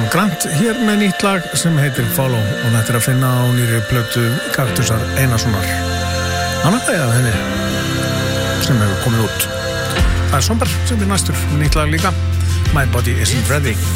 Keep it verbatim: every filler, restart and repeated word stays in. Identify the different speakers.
Speaker 1: Stefán Grant hér með nýtt lag sem heitir Follow og þetta er að finna á nýri plötu Kaktusar Einarssonar annað lagið af henni sem hefur komið út. Það er Somber sem er næstur með nýtt lag líka, My Body Isn't Ready.